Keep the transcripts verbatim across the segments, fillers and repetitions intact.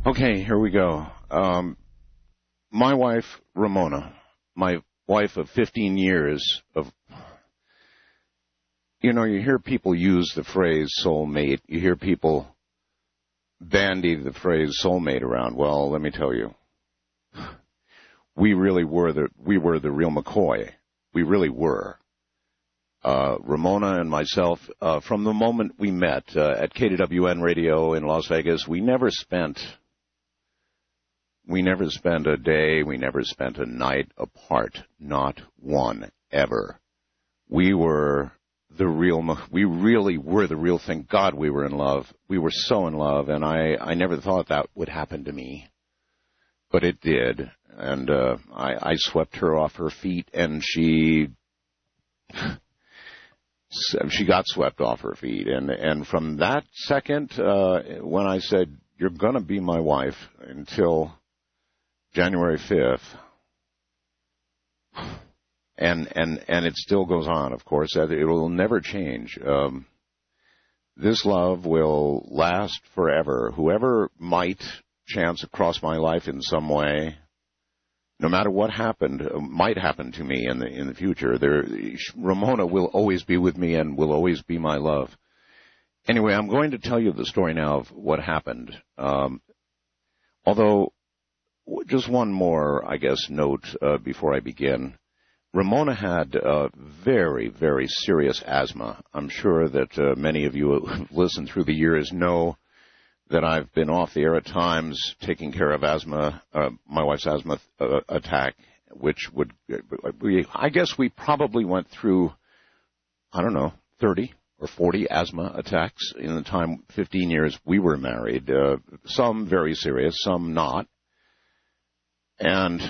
Okay, here we go. Um, my wife, Ramona, my wife of fifteen years of, you know, you hear people use the phrase soulmate. You hear people bandy the phrase soulmate around. Well, let me tell you, we really were the, we were the real McCoy. We really were. Uh, Ramona and myself, uh, from the moment we met uh, at K W N Radio in Las Vegas, we never spent, we never spent a day, we never spent a night apart, not one, ever. We were the real, we really were the real thing. God, we were in love. We were so in love, and I, I never thought that would happen to me, but it did, and uh, I, I swept her off her feet, and she... She got swept off her feet, and and from that second, uh, when I said, you're going to be my wife until January fifth, and and and it still goes on, of course, it will never change. Um, this love will last forever. Whoever might chance across my life in some way, no matter what happened, uh, might happen to me in the in the future, there, Ramona will always be with me and will always be my love. Anyway, I'm going to tell you the story now of what happened. Um, although, just one more, I guess, note uh, before I begin. Ramona had uh, very, very serious asthma. I'm sure that uh, many of you who have listened through the years know that I've been off the air at times taking care of asthma, uh, my wife's asthma uh, attack, which would, we, I guess we probably went through, I don't know, thirty or forty asthma attacks in the time, fifteen years we were married, uh, some very serious, some not. And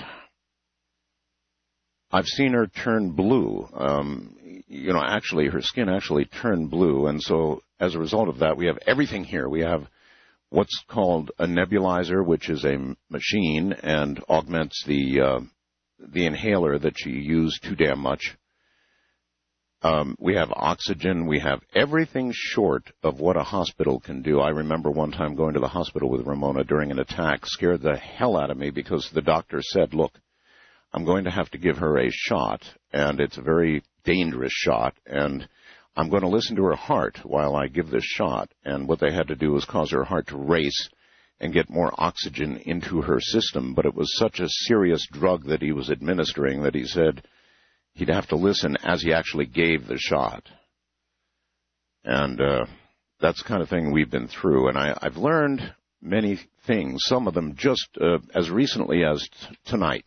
I've seen her turn blue. Um, you know, actually, her skin actually turned blue. And so as a result of that, we have everything here. We have what's called a nebulizer, which is a machine and augments the uh, the inhaler that you use too damn much. Um, we have oxygen. We have everything short of what a hospital can do. I remember one time going to the hospital with Ramona during an attack, scared the hell out of me because the doctor said, look, I'm going to have to give her a shot, and it's a very dangerous shot, and I'm going to listen to her heart while I give this shot. And what they had to do was cause her heart to race and get more oxygen into her system. But it was such a serious drug that he was administering that he said he'd have to listen as he actually gave the shot. And uh, that's the kind of thing we've been through. And I, I've learned many things, some of them just uh, as recently as t- tonight.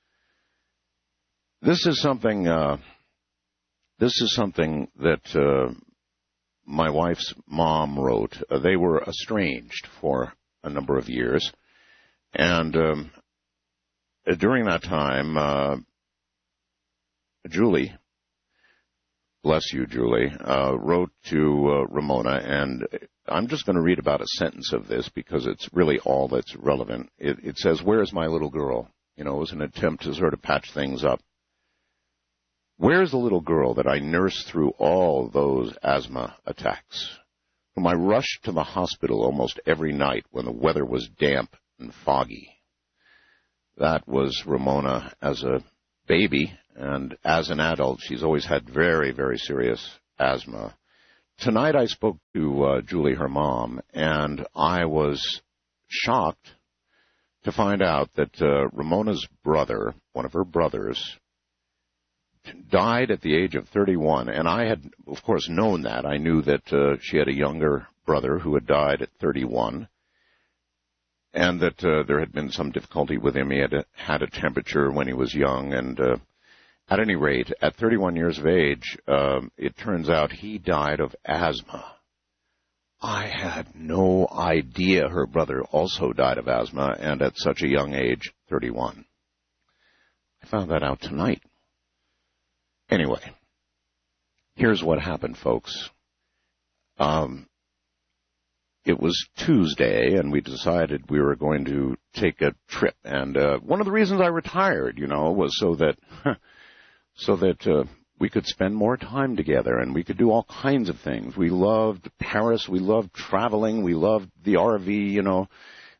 This is something... Uh, This is something that uh, my wife's mom wrote. Uh, they were estranged for a number of years. And um, during that time, uh, Julie, bless you, Julie, uh, wrote to uh, Ramona. And I'm just going to read about a sentence of this because it's really all that's relevant. It, it says, "Where's my little girl?" You know, it was an attempt to sort of patch things up. "Where's the little girl that I nursed through all those asthma attacks, whom I rushed to the hospital almost every night when the weather was damp and foggy?" That was Ramona as a baby, and as an adult, she's always had very, very serious asthma. Tonight I spoke to uh, Julie, her mom, and I was shocked to find out that uh, Ramona's brother, one of her brothers, died at the age of thirty-one, and I had, of course, known that. I knew that uh, she had a younger brother who had died at thirty-one, and that uh, there had been some difficulty with him. He had a, had a temperature when he was young, and uh, at any rate, at thirty-one years of age, uh, it turns out he died of asthma. I had no idea her brother also died of asthma, and at such a young age, thirty-one. I found that out tonight. Anyway, here's what happened, folks. Um, it was Tuesday, and we decided we were going to take a trip. And uh, one of the reasons I retired, you know, was so that so that uh, we could spend more time together, and we could do all kinds of things. We loved Paris. We loved traveling. We loved the R V, you know.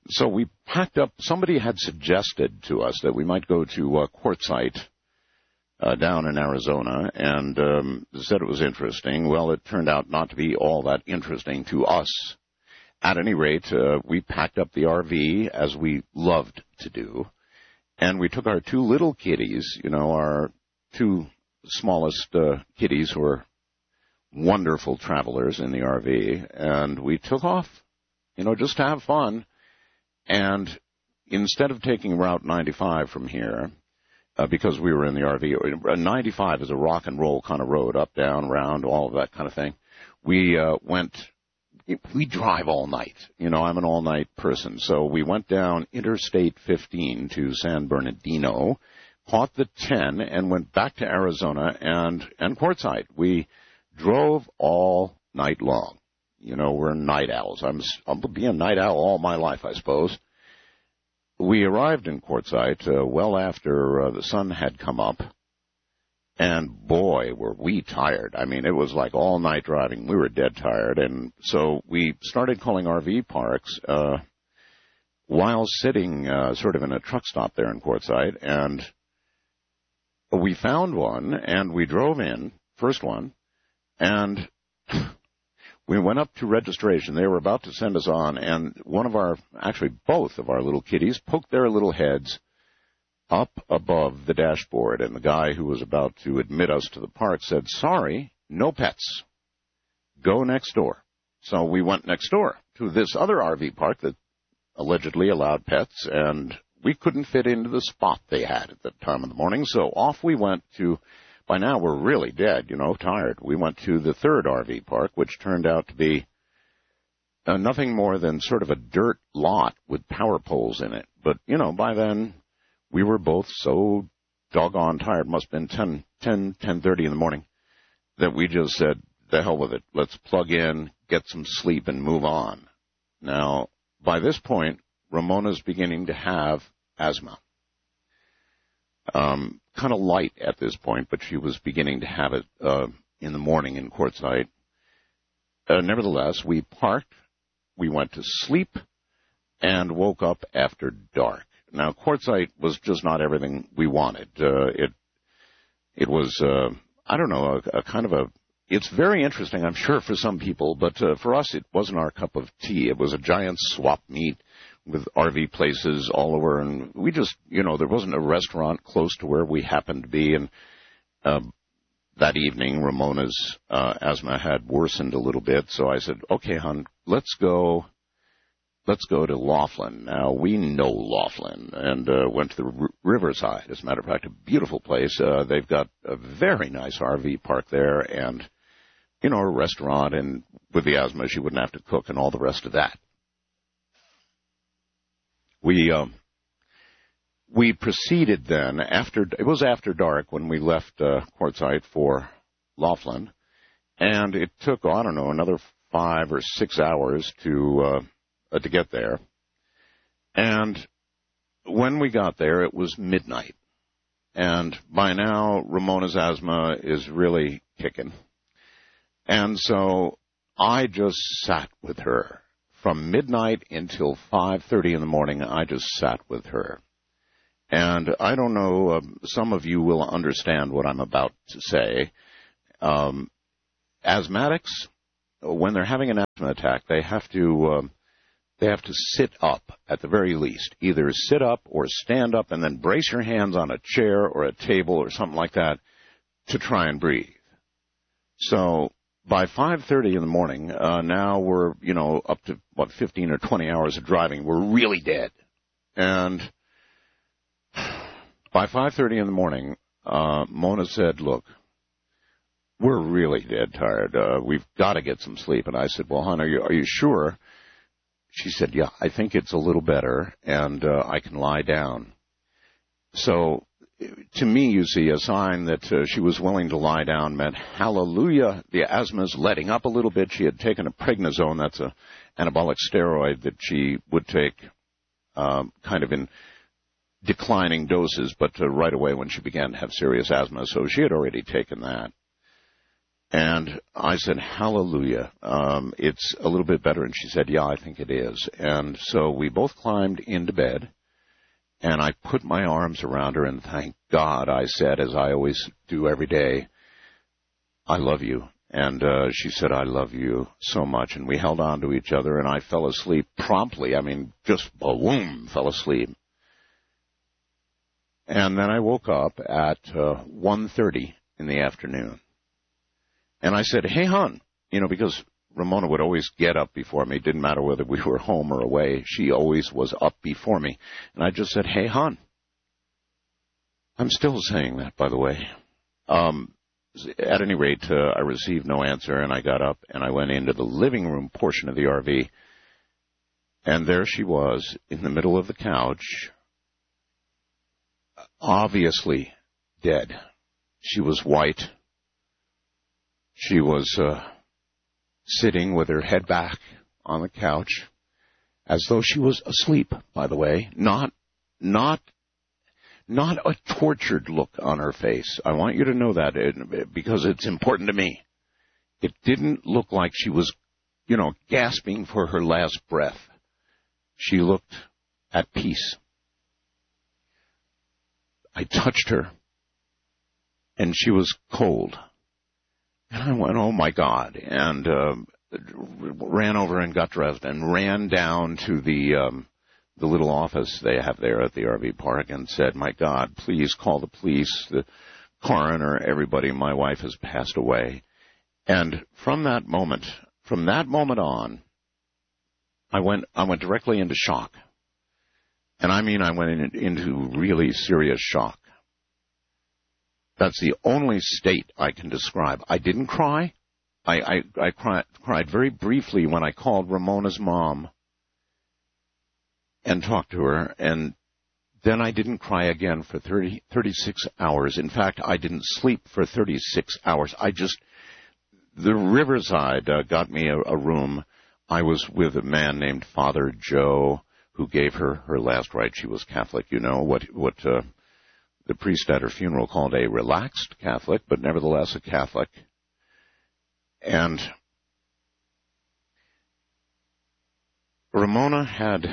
so we packed up. Somebody had suggested to us that we might go to uh, Quartzsite uh, down in Arizona, and um, said it was interesting. Well, it turned out not to be all that interesting to us. At any rate, uh, we packed up the R V, as we loved to do, and we took our two little kiddies, you know, our two smallest uh, kiddies who were wonderful travelers in the R V, and we took off, you know, just to have fun. And instead of taking Route ninety-five from here, uh, because we were in the R V, ninety-five is a rock and roll kind of road, up, down, around, all of that kind of thing. We uh, went, we drive all night. You know, I'm an all-night person. So we went down Interstate fifteen to San Bernardino, caught the ten, and went back to Arizona and, and Quartzsite. We drove all night long. You know, we're night owls. I'm, I'll be a night owl all my life, I suppose. We arrived in Quartzsite uh, well after uh, the sun had come up, and boy, were we tired. I mean, it was like all night driving. We were dead tired, and so we started calling R V parks uh, while sitting uh, sort of in a truck stop there in Quartzsite, and we found one, and we drove in, first one, and we went up to registration. They were about to send us on, and one of our, actually both of our little kiddies poked their little heads up above the dashboard, and the guy who was about to admit us to the park said, "Sorry, no pets. Go next door." So we went next door to this other R V park that allegedly allowed pets, and we couldn't fit into the spot they had at that time of the morning, so off we went to... By now, we're really dead, you know, tired. We went to the third R V park, which turned out to be uh, nothing more than sort of a dirt lot with power poles in it. But, you know, by then, we were both so doggone tired, must have been ten, ten, ten thirty in the morning, that we just said, the hell with it. Let's plug in, get some sleep, and move on. Now, by this point, Ramona's beginning to have asthma. Um, kind of light at this point, but she was beginning to have it uh, in the morning in Quartzsite. Uh, nevertheless, we parked, we went to sleep, and woke up after dark. Now, Quartzsite was just not everything we wanted. Uh, it it was, uh, I don't know, a, a kind of a, it's very interesting, I'm sure, for some people, but uh, for us, it wasn't our cup of tea. It was a giant swap meet with R V places all over, and we just, you know, there wasn't a restaurant close to where we happened to be, and uh, that evening, Ramona's uh, asthma had worsened a little bit, so I said, okay, hon, let's go, let's go to Laughlin. Now, we know Laughlin, and uh, went to the r- Riverside, as a matter of fact, a beautiful place. Uh, they've got a very nice R V park there, and, you know, a restaurant, and with the asthma, she wouldn't have to cook and all the rest of that. We um, we proceeded then, after it was after dark when we left uh, Quartzsite for Laughlin, and it took, oh, I don't know, another five or six hours to uh, uh, to get there. And when we got there, it was midnight. And by now, Ramona's asthma is really kicking. And so I just sat with her. From midnight until five thirty in the morning, I just sat with her. And I don't know, uh, some of you will understand what I'm about to say. Um, asthmatics, when they're having an asthma attack, they have to um, they have to sit up at the very least. Either sit up or stand up and then brace your hands on a chair or a table or something like that to try and breathe. So by five thirty in the morning, uh, now we're, you know, up to, what, fifteen or twenty hours of driving. We're really dead. And by five thirty in the morning, uh, Mona said, look, we're really dead tired. Uh, we've got to get some sleep. And I said, well, hon, are you, are you sure? She said, yeah, I think it's a little better, and uh, I can lie down. So to me, you see, a sign that uh, she was willing to lie down meant, hallelujah, the asthma's letting up a little bit. She had taken a prednisone, that's a anabolic steroid that she would take um, kind of in declining doses, but uh, right away when she began to have serious asthma. So she had already taken that. And I said, hallelujah, um, it's a little bit better. And she said, yeah, I think it is. And so we both climbed into bed, and I put my arms around her, and thank God, I said, as I always do every day, I love you. And uh, she said, I love you so much. And we held on to each other, and I fell asleep promptly. I mean, just boom, fell asleep. And then I woke up at uh, one thirty in the afternoon. And I said, hey, hon, you know, because Ramona would always get up before me. It didn't matter whether we were home or away. She always was up before me. And I just said, hey, hon. I'm still saying that, by the way. Um, at any rate, uh, I received no answer, and I got up, and I went into the living room portion of the R V. And there she was in the middle of the couch, obviously dead. She was white. She was uh, sitting with her head back on the couch, as though she was asleep, by the way, not not not a tortured look on her face. I want you to know that, because it's important to me. It didn't look like she was, you know, gasping for her last breath. She looked at peace. I touched her, and she was cold. And I went, oh, my God, and uh, ran over and got dressed and ran down to the um, the little office they have there at the R V park and said, my God, please call the police, the coroner, everybody. My wife has passed away. And from that moment, from that moment on, I went I went directly into shock. And I mean I went in, into really serious shock. That's the only state I can describe. I didn't cry. I, I, I cried, cried very briefly when I called Ramona's mom and talked to her, and then I didn't cry again for thirty, thirty-six hours. In fact, I didn't sleep for thirty-six hours. I just, the Riverside uh, got me a, a room. I was with a man named Father Joe, who gave her her last rites. She was Catholic, you know, what, what, uh, the priest at her funeral called a relaxed Catholic, but nevertheless a Catholic. And Ramona had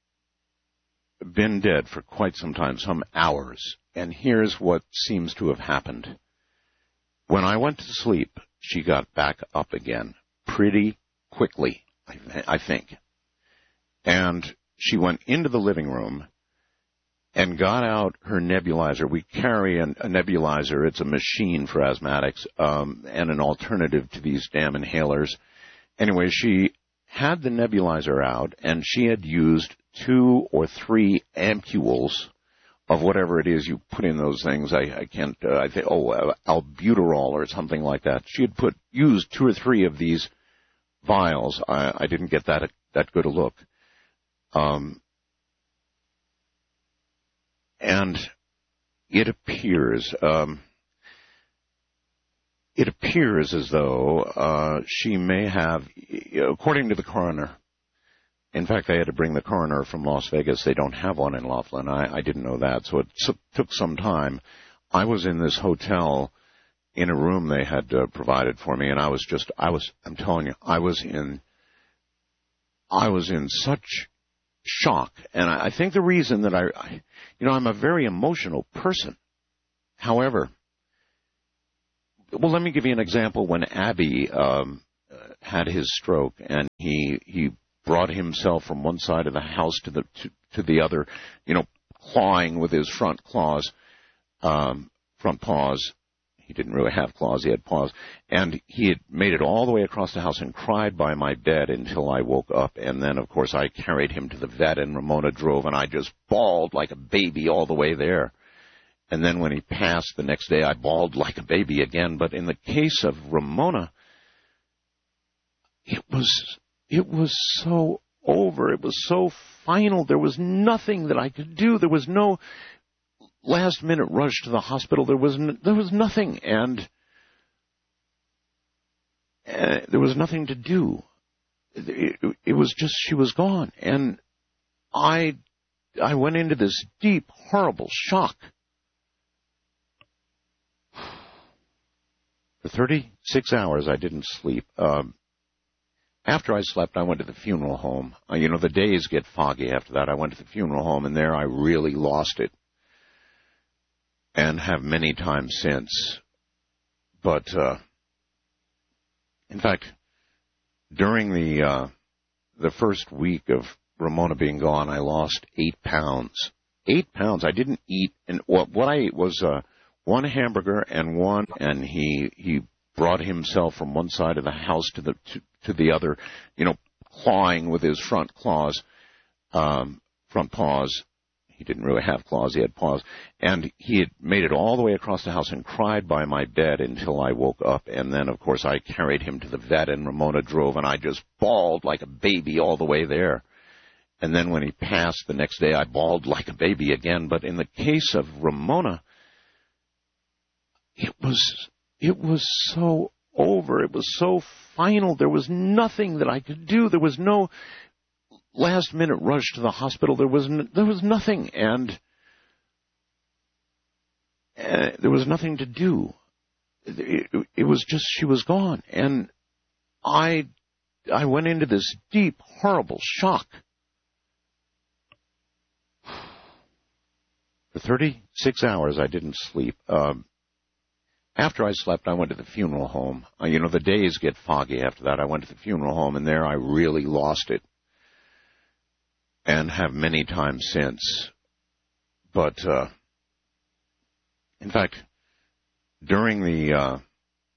been dead for quite some time, some hours, and here's what seems to have happened. When I went to sleep, she got back up again pretty quickly, I, th- I think. And she went into the living room and got out her nebulizer. We carry an, a nebulizer. It's a machine for asthmatics, um, and an alternative to these damn inhalers. Anyway, she had the nebulizer out, and she had used two or three ampules of whatever it is you put in those things. I, I can't, uh, I think, oh, uh, albuterol or something like that. She had put, used two or three of these vials. I, I didn't get that, that good a look. Um, And it appears, um, it appears as though uh, she may have, according to the coroner. In fact, I had to bring the coroner from Las Vegas. They don't have one in Laughlin. I, I didn't know that, so it t- took some time. I was in this hotel in a room they had uh, provided for me, and I was just, I was, I'm telling you, I was in, I was in such shock. And I, I think the reason that I, I, you know, I'm a very emotional person. However, well, let me give you an example. When Abby um, had his stroke, and he he brought himself from one side of the house to the to, to the other, you know, clawing with his front claws, um, front paws. He didn't really have claws, he had paws. And he had made it all the way across the house and cried by my bed until I woke up. And then, of course, I carried him to the vet, and Ramona drove, and I just bawled like a baby all the way there. And then when he passed the next day, I bawled like a baby again. But in the case of Ramona, it was, it was so over. It was so final. There was nothing that I could do. There was no last minute rush to the hospital. There was n- there was nothing, and uh, there was nothing to do. It, it, it was just, she was gone, and I I went into this deep, horrible shock. For thirty-six hours, I didn't sleep. Um, after I slept, I went to the funeral home. Uh, you know, the days get foggy after that. I went to the funeral home, and there I really lost it, and have many times since. But, uh, in fact, during the uh, the first week of Ramona being gone, I lost eight pounds. Eight pounds. I didn't eat, and what what I ate was uh, one hamburger and one, and he he brought himself from one side of the house to the to, to the other, you know, clawing with his front claws, um, front paws. He didn't really have claws, he had paws. And he had made it all the way across the house and cried by my bed until I woke up. And then, of course, I carried him to the vet, and Ramona drove, and I just bawled like a baby all the way there. And then when he passed the next day, I bawled like a baby again. But in the case of Ramona, it was, it was so over. It was so final. There was nothing that I could do. There was no last minute rush to the hospital. There was n- there was nothing, and uh, there was nothing to do. It, it, it was just she was gone, and I I went into this deep, horrible shock. For thirty-six hours, I didn't sleep. Um, after I slept, I went to the funeral home. Uh, you know, the days get foggy after that. I went to the funeral home, and there I really lost it, and have many times since. But, uh, in fact, during the uh,